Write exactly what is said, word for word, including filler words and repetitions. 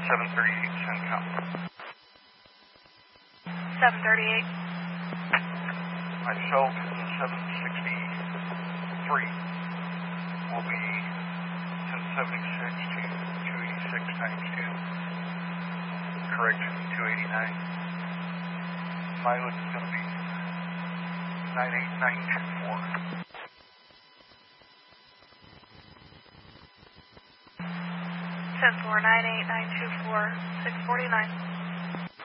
seven thirty-eight, send count. seven thirty-eight. Myself, seven sixty-three, will be ten seventy-six to two eighty-six times two. Correction, two eighty-nine. Mileage is going to be nine eight nine two four. ten four nine eight nine two four, six forty-nine.